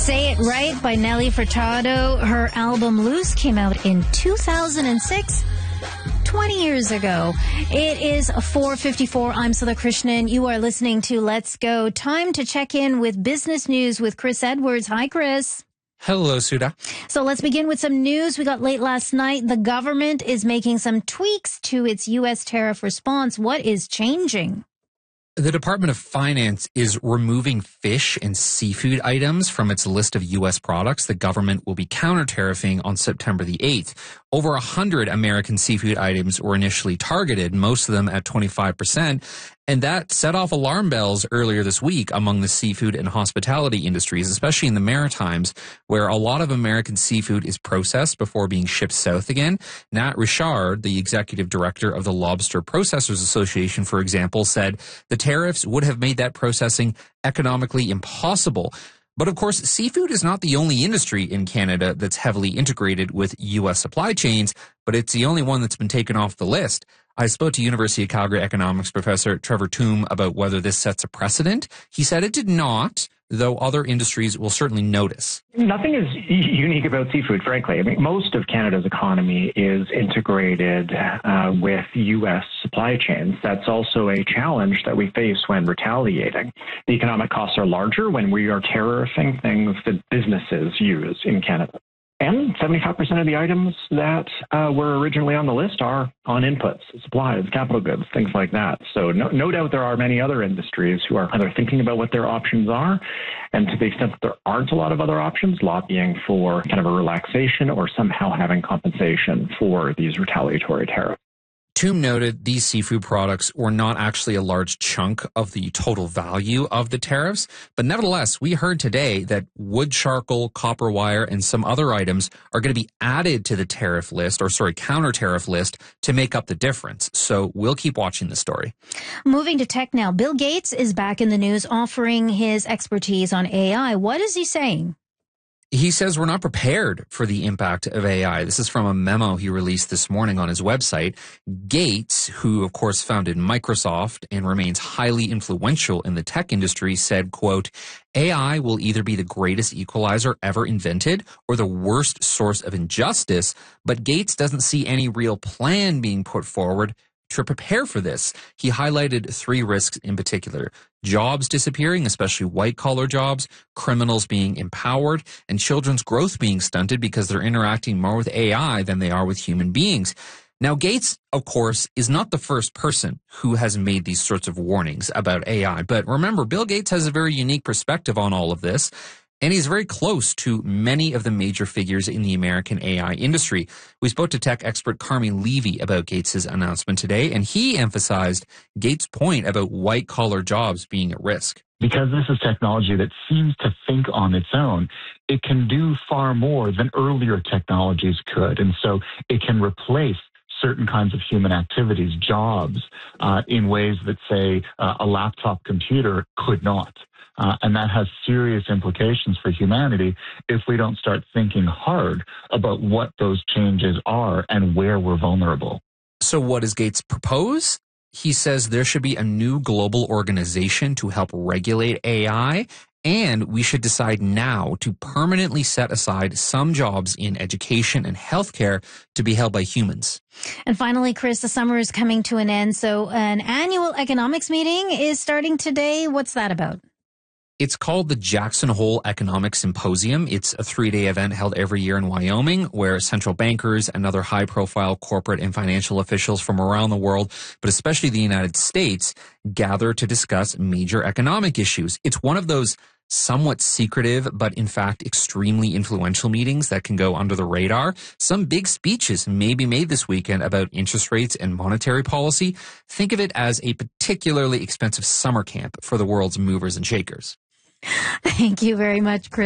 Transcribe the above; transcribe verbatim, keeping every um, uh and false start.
Say It Right by Nelly Furtado. Her album Loose came out in two thousand six, twenty years ago. It is four fifty-four. I'm Sudha Krishnan. You are listening to Let's Go. Time to check in with business news with Chris Edwards. Hi, Chris. Hello, Sudha. So let's begin with some news we got late last night. The government is making some tweaks to its U S tariff response. What is changing? The Department of Finance is removing fish and seafood items from its list of U S products the government will be counter-tariffing on September the eighth. Over one hundred American seafood items were initially targeted, most of them at twenty-five percent, and that set off alarm bells earlier this week among the seafood and hospitality industries, especially in the Maritimes, where a lot of American seafood is processed before being shipped south again. Nat Richard, the executive director of the Lobster Processors Association, for example, said the tariffs would have made that processing economically impossible. But of course, seafood is not the only industry in Canada that's heavily integrated with U S supply chains, but it's the only one that's been taken off the list. I spoke to University of Calgary economics professor Trevor Tombe about whether this sets a precedent. He said it did not, though other industries will certainly notice. Nothing is unique about seafood, frankly. I mean, most of Canada's economy is integrated uh, with U S supply chains. That's also a challenge that we face when retaliating. The economic costs are larger when we are tariffing things that businesses use in Canada. And seventy-five percent of the items that uh, were originally on the list are on inputs, supplies, capital goods, things like that. So no, no doubt there are many other industries who are either thinking about what their options are, and to the extent that there aren't a lot of other options, lobbying for kind of a relaxation or somehow having compensation for these retaliatory tariffs. Tombe noted these seafood products were not actually a large chunk of the total value of the tariffs, but nevertheless, we heard today that wood charcoal, copper wire, and some other items are going to be added to the tariff list, or sorry, counter-tariff list, to make up the difference. So we'll keep watching the story. Moving to tech now, Bill Gates is back in the news offering his expertise on A I. What is he saying? He says we're not prepared for the impact of A I. This is from a memo he released this morning on his website. Gates, who of course founded Microsoft and remains highly influential in the tech industry, said, quote, A I will either be the greatest equalizer ever invented or the worst source of injustice, but Gates doesn't see any real plan being put forward to prepare for this. He highlighted three risks in particular: jobs disappearing, especially white-collar jobs, criminals being empowered, and children's growth being stunted because they're interacting more with A I than they are with human beings. Now, Gates, of course, is not the first person who has made these sorts of warnings about A I. But remember, Bill Gates has a very unique perspective on all of this, and he's very close to many of the major figures in the American A I industry. We spoke to tech expert Carmi Levy about Gates' announcement today, and he emphasized Gates' point about white-collar jobs being at risk. Because this is technology that seems to think on its own, it can do far more than earlier technologies could. And so it can replace certain kinds of human activities, jobs, uh, in ways that, say, uh, a laptop computer could not. Uh, and that has serious implications for humanity if we don't start thinking hard about what those changes are and where we're vulnerable. So what does Gates propose? He says there should be a new global organization to help regulate A I, and we should decide now to permanently set aside some jobs in education and healthcare to be held by humans. And finally, Chris, the summer is coming to an end, so an annual economics meeting is starting today. What's that about? It's called the Jackson Hole Economic Symposium. It's a three-day event held every year in Wyoming where central bankers and other high-profile corporate and financial officials from around the world, but especially the United States, gather to discuss major economic issues. It's one of those somewhat secretive, but in fact extremely influential meetings that can go under the radar. Some big speeches may be made this weekend about interest rates and monetary policy. Think of it as a particularly expensive summer camp for the world's movers and shakers. Thank you very much, Chris.